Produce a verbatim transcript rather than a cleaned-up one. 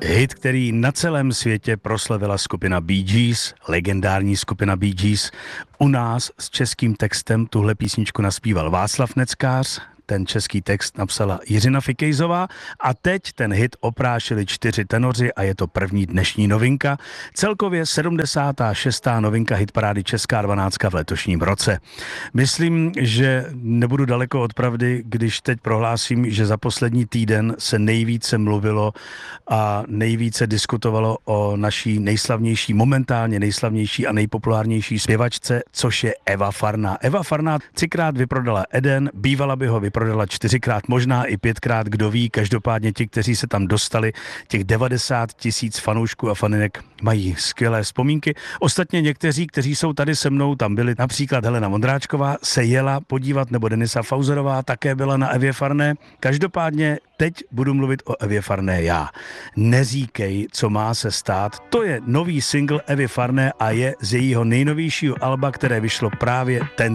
Hit, který na celém světě proslavila skupina Bee Gees, legendární skupina Bee Gees. U nás s českým textem tuhle písničku naspíval Václav Neckář, ten český text napsala Jiřina Fikejzová a teď ten hit oprášili čtyři tenoři a je to první dnešní novinka. Celkově sedmdesátá šestá novinka hitparády Česká dvanáctka v letošním roce. Myslím, že nebudu daleko od pravdy, když teď prohlásím, že za poslední týden se nejvíce mluvilo a nejvíce diskutovalo o naší nejslavnější, momentálně nejslavnější a nejpopulárnější zpěvačce, což je Eva Farná. Eva Farná třikrát vyprodala Eden, bývala by ho vyprodala čtyřikrát, možná i pětkrát, kdo ví. Každopádně ti, kteří se tam dostali, těch devadesát tisíc fanoušků a faninek, mají skvělé vzpomínky. Ostatně někteří, kteří jsou tady se mnou, tam byli například Helena Vondráčková, se jela podívat, nebo Denisa Fauzerová také byla na Evě Farné. Každopádně teď budu mluvit o Evě Farné já. Neříkej, co má se stát. To je nový single Evy Farné a je z jejího nejnovějšího alba, které vyšlo právě ten